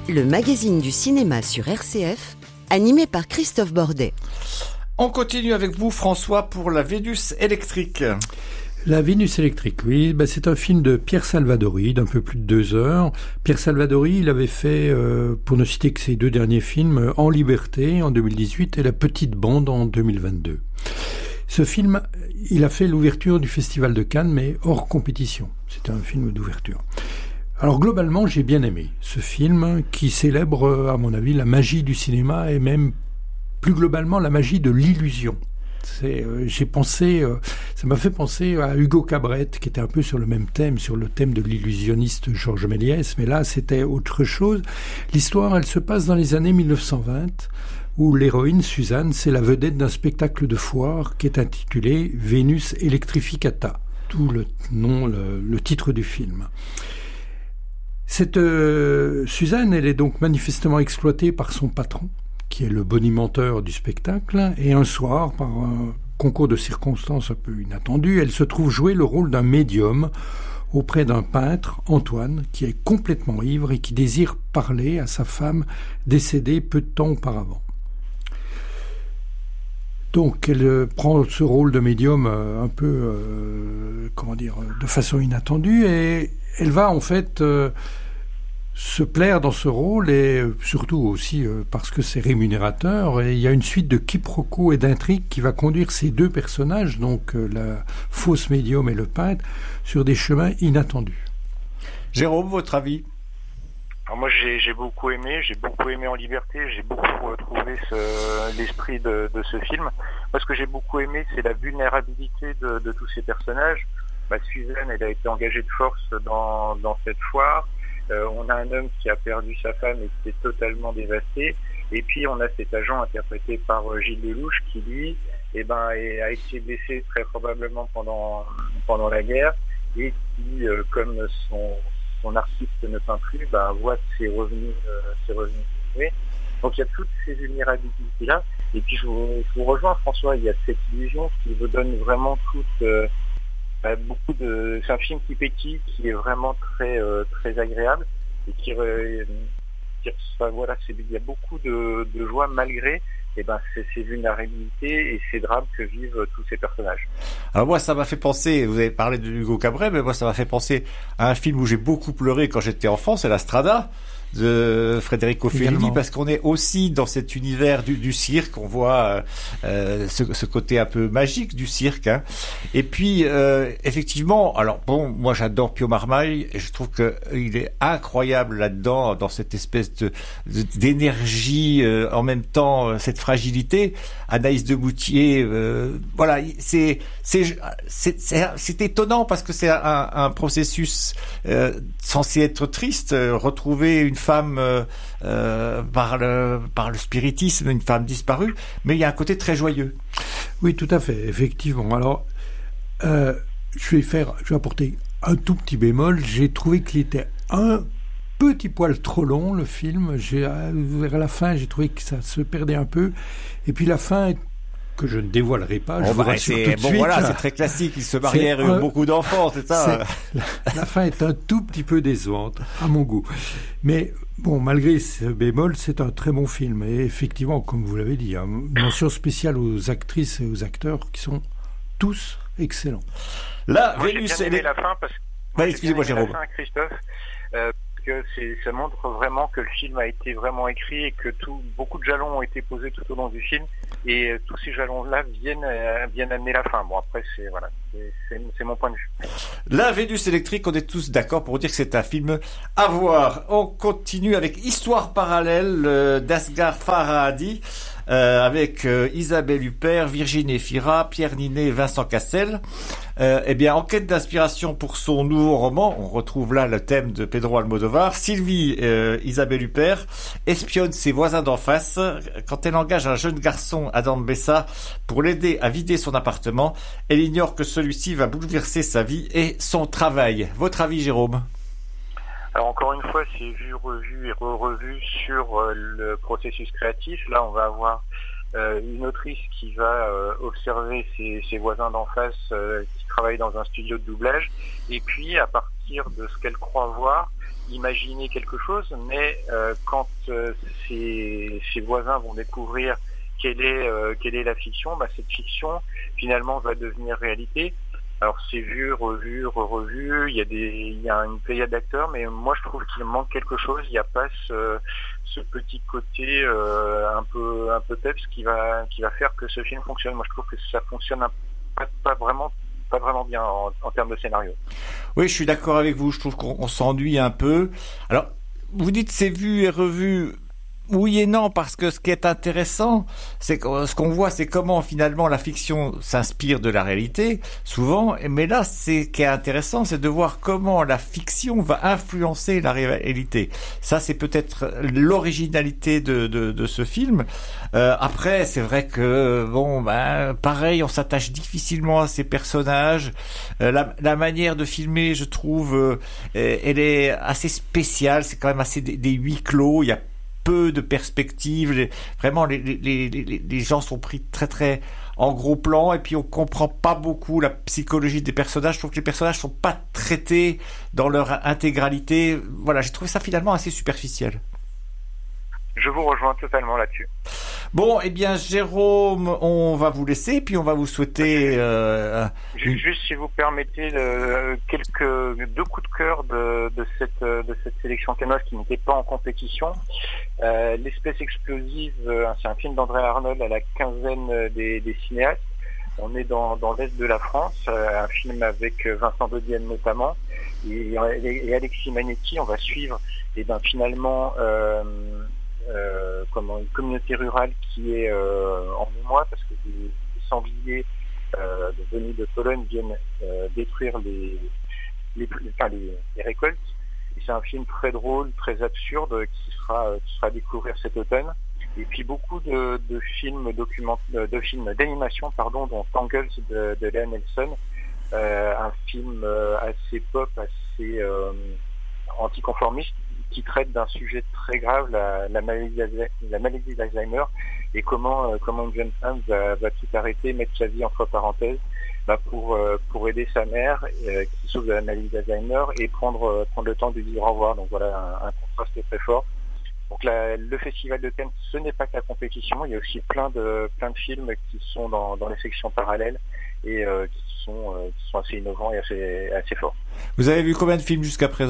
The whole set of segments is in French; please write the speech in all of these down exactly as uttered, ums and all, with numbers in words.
le magazine du cinéma sur R C F, animé par Christophe Bordet. On continue avec vous, François, pour La Vénus électrique. La Vénus électrique, oui, bah c'est un film de Pierre Salvadori, d'un peu plus de deux heures. Pierre Salvadori, il avait fait, euh, pour ne citer que ses deux derniers films, En Liberté en deux mille dix-huit et La Petite Bande en deux mille vingt-deux. Ce film, il a fait l'ouverture du Festival de Cannes, mais hors compétition. C'était un film d'ouverture. Alors globalement, j'ai bien aimé ce film qui célèbre, à mon avis, la magie du cinéma et même plus globalement la magie de l'illusion. C'est, euh, j'ai pensé, euh, ça m'a fait penser à Hugo Cabret, qui était un peu sur le même thème, sur le thème de l'illusionniste Georges Méliès, mais là c'était autre chose. L'histoire, elle se passe dans les années mille neuf cent vingt, où l'héroïne Suzanne, c'est la vedette d'un spectacle de foire qui est intitulé Vénus Electrificata, tout le nom, le, le titre du film. Cette euh, Suzanne, elle est donc manifestement exploitée par son patron, qui est le bonimenteur du spectacle, et un soir, par un concours de circonstances un peu inattendu, elle se trouve jouer le rôle d'un médium auprès d'un peintre, Antoine, qui est complètement ivre et qui désire parler à sa femme décédée peu de temps auparavant. Donc elle prend ce rôle de médium un peu, euh, comment dire, de façon inattendue, et elle va en fait euh, se plaire dans ce rôle, et surtout aussi euh, parce que c'est rémunérateur. Et il y a une suite de quiproquos et d'intrigues qui va conduire ces deux personnages, donc euh, la fausse médium et le peintre, sur des chemins inattendus. Jérôme, votre avis ? Alors moi j'ai, j'ai beaucoup aimé, j'ai beaucoup aimé En Liberté, j'ai beaucoup retrouvé ce, l'esprit de, de ce film. Moi ce que j'ai beaucoup aimé, c'est la vulnérabilité de, de tous ces personnages. Bah, Suzanne, elle a été engagée de force dans, dans cette foire. Euh, on a un homme qui a perdu sa femme et qui est totalement dévasté. Et puis on a cet agent interprété par euh, Gilles Lelouch qui lui, eh ben, est, a été blessé très probablement pendant pendant la guerre et qui, euh, comme son son artiste ne peint plus, ben, voit ses revenus euh, ses revenus diminuer. Donc il y a toutes ces vulnérabilités là. Et puis je vous, je vous rejoins, François, il y a cette illusion qui vous donne vraiment toute euh, beaucoup de, c'est un film qui pétille, qui est vraiment très euh, très agréable et qui, euh, qui enfin, voilà, c'est, il y a beaucoup de, de joie malgré eh ben ces, ces vulnérabilités et ces drames que vivent tous ces personnages. Alors moi ça m'a fait penser, vous avez parlé de Hugo Cabret, mais moi ça m'a fait penser à un film où j'ai beaucoup pleuré quand j'étais enfant, c'est La Strada de Federico Fellini, parce qu'on est aussi dans cet univers du, du cirque, on voit euh, ce, ce côté un peu magique du cirque, hein. Et puis euh, effectivement, alors bon, moi j'adore Pio Marmaille et je trouve que il est incroyable là-dedans, dans cette espèce de, de d'énergie, euh, en même temps euh, cette fragilité. Anaïs de Moutier, euh, voilà, c'est c'est, c'est c'est c'est étonnant parce que c'est un, un processus euh, censé être triste, euh, retrouver une femme euh, euh, par le par le spiritisme, une femme disparue, mais il y a un côté très joyeux. Oui, tout à fait, effectivement. Alors, euh, je vais faire, je vais apporter un tout petit bémol. J'ai trouvé qu'il était un petit poil trop long, le film. J'ai, vers la fin, j'ai trouvé que ça se perdait un peu. Et puis la fin, que je ne dévoilerai pas, je oh vous bah, rassure c'est, tout de bon, suite. Voilà, c'est très classique. Ils se marièrent et ont beaucoup d'enfants, c'est ça. C'est, la, la fin est un tout petit peu décevante, à mon goût. Mais bon, malgré ce bémol, c'est un très bon film. Et effectivement, comme vous l'avez dit, hein, mention spéciale aux actrices et aux acteurs qui sont tous excellents. Là, moi, Vénus, j'ai bien aimé la fin parce que. Ouais, excusez-moi, Jérôme. La fin, Christophe. Euh, que c'est, ça montre vraiment que le film a été vraiment écrit et que tout, beaucoup de jalons ont été posés tout au long du film et euh, tous ces jalons-là viennent, euh, viennent amener la fin. Bon, après, c'est, voilà, c'est, c'est, c'est mon point de vue. La Vénus électrique, on est tous d'accord pour dire que c'est un film à voir. On continue avec Histoire parallèle euh, d'Asghar Farhadi. Euh, avec euh, Isabelle Huppert, Virginie Efira, Pierre Ninet et Vincent Cassel. Euh, eh bien, en quête d'inspiration pour son nouveau roman, on retrouve là le thème de Pedro Almodovar. Sylvie euh, Isabelle Huppert espionne ses voisins d'en face quand elle engage un jeune garçon, Adam Bessa, pour l'aider à vider son appartement. Elle ignore que celui-ci va bouleverser sa vie et son travail. Votre avis, Jérôme ? Alors encore une fois, c'est vu, revu et re-revu sur euh, le processus créatif. Là, on va avoir euh, une autrice qui va euh, observer ses, ses voisins d'en face euh, qui travailler dans un studio de doublage, et puis à partir de ce qu'elle croit voir, imaginer quelque chose, mais euh, quand euh, ses, ses voisins vont découvrir quelle est, euh, quelle est la fiction, bah, cette fiction finalement va devenir réalité. Alors c'est vu, revu, re-revu, il y a des, il y a une pléiade d'acteurs, mais moi je trouve qu'il manque quelque chose, il n'y a pas ce, ce petit côté euh, un peu un peu peps qui va qui va faire que ce film fonctionne. Moi je trouve que ça fonctionne un, pas, pas vraiment pas vraiment bien en, en termes de scénario. Oui, je suis d'accord avec vous, je trouve qu'on on s'ennuie un peu. Alors, vous dites c'est vu et revu. Oui et non, parce que ce qui est intéressant, c'est que ce qu'on voit, c'est comment finalement la fiction s'inspire de la réalité, souvent. Mais là, c'est ce qui est intéressant, c'est de voir comment la fiction va influencer la réalité. Ça, c'est peut-être l'originalité de, de, de ce film. Euh, après, c'est vrai que bon, ben, pareil, on s'attache difficilement à ces personnages. Euh, la, la manière de filmer, je trouve, euh, elle est assez spéciale. C'est quand même assez des, des huis clos. Il y a peu de perspectives, les, vraiment les, les, les, les gens sont pris très très en gros plan et puis on comprend pas beaucoup la psychologie des personnages. Je trouve que les personnages sont pas traités dans leur intégralité. Voilà, j'ai trouvé ça finalement assez superficiel. Je vous rejoins totalement là-dessus. Bon, eh bien, Jérôme, on va vous laisser, puis on va vous souhaiter... Euh, juste, juste, si vous permettez, le, quelques deux coups de cœur de, de cette de cette sélection cannoise qui n'était pas en compétition. Euh, L'espèce explosive, euh, c'est un film d'André Arnold à la quinzaine des, des cinéastes. On est dans, dans l'est de la France, euh, un film avec Vincent de Dienne notamment, et, et Alexis Magnetti. On va suivre, et ben finalement... Euh, Euh, comment une communauté rurale qui est euh, en émoi parce que des, des sangliers euh, venus de Pologne viennent euh, détruire les les, enfin, les les récoltes. Et c'est un film très drôle, très absurde qui sera qui sera à découvrir cet automne. Et puis beaucoup de, de films documents de films d'animation pardon dont Tangles de, de Léa Nelson, euh, un film euh, assez pop, assez euh, anticonformiste, qui traite d'un sujet très grave, la, la maladie la maladie d'Alzheimer, et comment euh, comment une jeune femme va, va tout arrêter, mettre sa vie entre parenthèses, bah pour euh, pour aider sa mère euh, qui souffre de la maladie d'Alzheimer et prendre euh, prendre le temps de lui dire au revoir. Donc voilà un, un contraste très fort. Donc la, le festival de Cannes, ce n'est pas que la compétition, il y a aussi plein de plein de films qui sont dans dans les sections parallèles et euh, qui sont euh, qui sont assez innovants et assez assez forts. Vous avez vu combien de films jusqu'à présent ?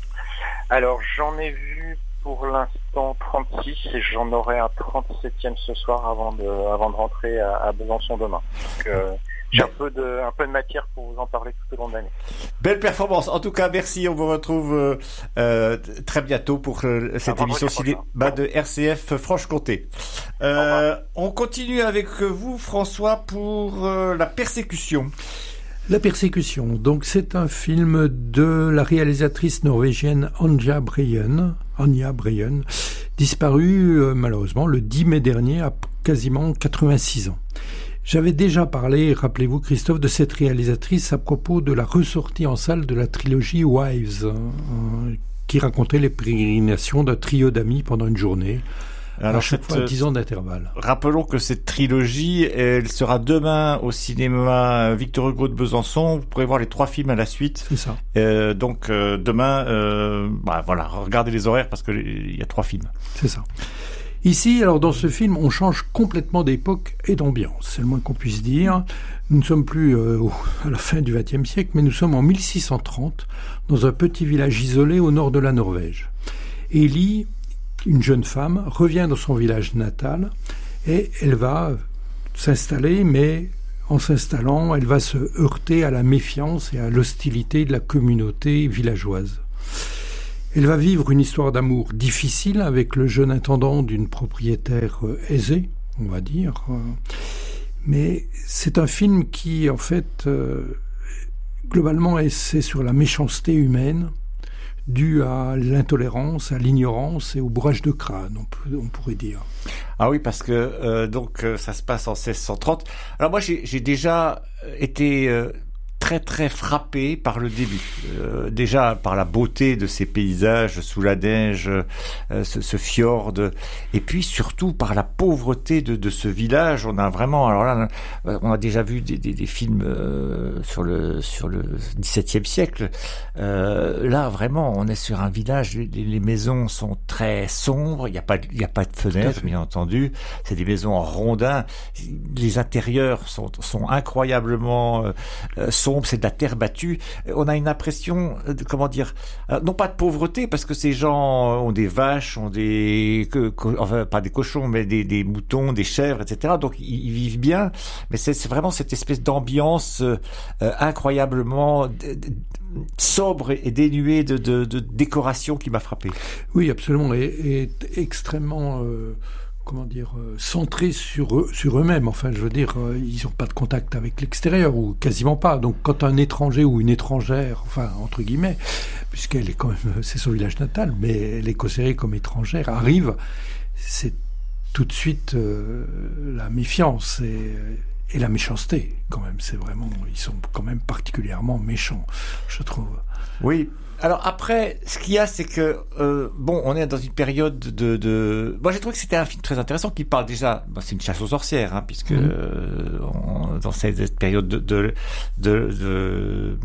Alors j'en ai vu pour l'instant trente-six et j'en aurai un trente-septième ce soir avant de avant de rentrer à, à Besançon demain. Donc euh, j'ai un peu de un peu de matière pour vous en parler tout au long de l'année. Belle performance. En tout cas, merci. On vous retrouve euh, euh, très bientôt pour euh, cette émission cinéma de R C F Franche-Comté. Euh, on continue avec vous, François, pour euh, La Persécution. La Persécution, donc c'est un film de la réalisatrice norvégienne Anja Breyen, Anja Breyen, disparue euh, malheureusement le dix mai dernier à quasiment quatre-vingt-six ans. J'avais déjà parlé, rappelez-vous Christophe, de cette réalisatrice à propos de la ressortie en salle de la trilogie Wives, euh, qui racontait les pérégrinations d'un trio d'amis pendant une journée. Alors, à chaque cette, fois, dix ans d'intervalle. Rappelons que cette trilogie, elle sera demain au cinéma Victor Hugo de Besançon. Vous pourrez voir les trois films à la suite. C'est ça. Euh, donc, euh, demain, euh, bah, voilà, regardez les horaires parce que il y a trois films. C'est ça. Ici, alors, dans ce film, on change complètement d'époque et d'ambiance. C'est le moins qu'on puisse dire. Nous ne sommes plus euh, à la fin du vingtième siècle, mais nous sommes en mille six cent trente, dans un petit village isolé au nord de la Norvège. Élie, une jeune femme, revient dans son village natal et elle va s'installer, mais en s'installant, elle va se heurter à la méfiance et à l'hostilité de la communauté villageoise. Elle va vivre une histoire d'amour difficile avec le jeune intendant d'une propriétaire aisée, on va dire. Mais c'est un film qui, en fait, euh, globalement, essaie sur la méchanceté humaine, dû à l'intolérance, à l'ignorance et au bourrage de crâne, on, peut, on pourrait dire. Ah oui, parce que euh, donc euh, ça se passe en seize cent trente. Alors moi, j'ai, j'ai déjà été euh, très très frappé par le début. Euh, déjà par la beauté de ces paysages sous la neige, euh, ce, ce fjord, et puis surtout par la pauvreté de, de ce village. On a vraiment, alors là, on a déjà vu des, des, des films euh, sur le sur le dix-septième siècle. Euh, là, vraiment, on est sur un village. Les, les maisons sont très sombres. Il n'y a pas, il y a pas de fenêtres, bien entendu. C'est des maisons en rondins. Les intérieurs sont sont incroyablement euh, sombres. C'est de la terre battue. On a une impression de, comment dire, euh, non pas de pauvreté, parce que ces gens ont des vaches, ont des, que, que, enfin pas des cochons, mais des, des moutons, des chèvres, et cetera. Donc ils, ils vivent bien. Mais c'est, c'est vraiment cette espèce d'ambiance euh, incroyablement d- d- sobre et dénuée de, de, de décoration qui m'a frappé. Oui, absolument, et, et extrêmement, euh, comment dire, euh, centrés sur eux, sur eux-mêmes. Enfin, je veux dire, euh, ils n'ont pas de contact avec l'extérieur, ou quasiment pas. Donc, quand un étranger ou une étrangère, enfin, entre guillemets, puisqu'elle est quand même, c'est son village natal, mais elle est considérée comme étrangère, arrive, c'est tout de suite euh, la méfiance et, et la méchanceté, quand même. C'est vraiment, ils sont quand même particulièrement méchants, je trouve. Oui. Alors après, ce qu'il y a, c'est que euh, bon, on est dans une période de, de... Moi, j'ai trouvé que c'était un film très intéressant qui parle déjà. Bon, c'est une chasse aux sorcières, hein, puisque mmh. euh, on, dans cette période de de de, de,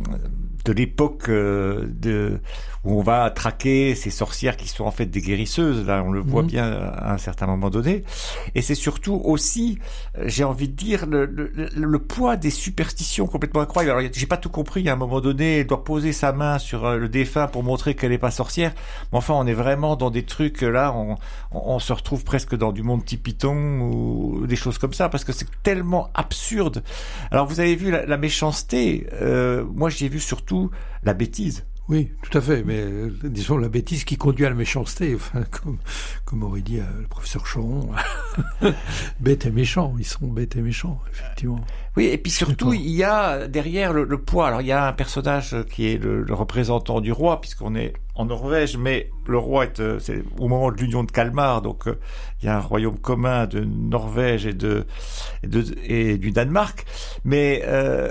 de l'époque euh, de où on va traquer ces sorcières qui sont en fait des guérisseuses. Là, on le voit mmh. bien à un certain moment donné. Et c'est surtout aussi, j'ai envie de dire, le, le, le poids des superstitions complètement incroyables. Alors, j'ai pas tout compris. À un moment donné, elle doit poser sa main sur le défunt pour montrer qu'elle n'est pas sorcière. Mais enfin, on est vraiment dans des trucs, là, on, on, on se retrouve presque dans du Monty Python ou des choses comme ça, parce que c'est tellement absurde. Alors, vous avez vu la, la méchanceté. Euh, moi, j'ai vu surtout la bêtise. Oui, tout à fait, mais euh, disons la bêtise qui conduit à la méchanceté, enfin, comme, comme aurait dit euh, le professeur Choron. Bête et méchant, ils sont bêtes et méchants, effectivement. Oui, et puis surtout, il y a derrière le, le poids. Alors, il y a un personnage qui est le, le représentant du roi, puisqu'on est en Norvège, mais le roi est, euh, c'est au moment de l'union de Kalmar, donc euh, il y a un royaume commun de Norvège et de et, de, et du Danemark, mais euh,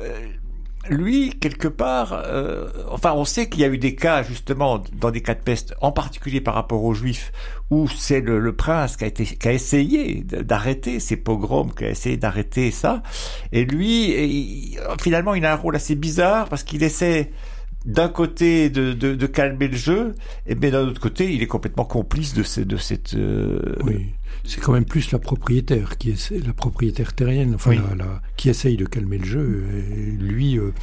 lui, quelque part, euh, enfin, on sait qu'il y a eu des cas, justement, dans des cas de peste, en particulier par rapport aux Juifs, où c'est le, le prince qui a été, qui a essayé d'arrêter ces pogroms, qui a essayé d'arrêter ça. Et lui, il, finalement, il a un rôle assez bizarre parce qu'il essaie, d'un côté, de, de, de calmer le jeu, et mais d'un autre côté, il est complètement complice de, ce, de cette. Euh... Oui. C'est quand même plus la propriétaire qui essaie, la propriétaire terrienne, enfin, oui. la, la, qui essaye de calmer le jeu. Et lui, euh,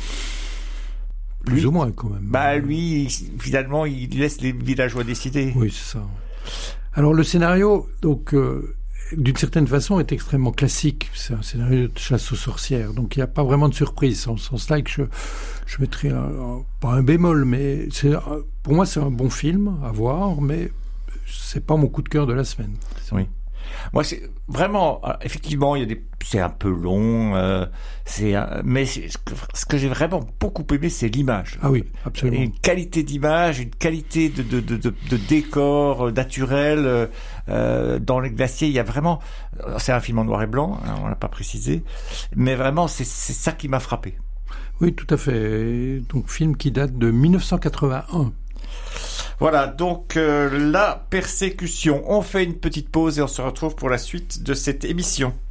plus lui, ou moins quand même. Bah lui, finalement, il laisse les villageois décider. Oui, c'est ça. Alors le scénario, donc, euh, d'une certaine façon, est extrêmement classique. C'est un scénario de chasse aux sorcières, donc il n'y a pas vraiment de surprise. En ce sens-là, que je, je mettrais un, un, pas un bémol, mais c'est, pour moi, c'est un bon film à voir, mais c'est pas mon coup de cœur de la semaine. Oui. Moi, c'est vraiment, effectivement, il y a des, c'est un peu long, euh, c'est, mais c'est, ce que j'ai vraiment beaucoup aimé, c'est l'image. Ah oui, absolument. Une qualité d'image, une qualité de de de de, de décor naturel euh, dans les glaciers. Il y a vraiment, c'est un film en noir et blanc, hein, on l'a pas précisé, mais vraiment, c'est c'est ça qui m'a frappé. Oui, tout à fait. Donc, film qui date de dix-neuf cent quatre-vingt-un. Voilà, donc euh, la persécution. On fait une petite pause et on se retrouve pour la suite de cette émission.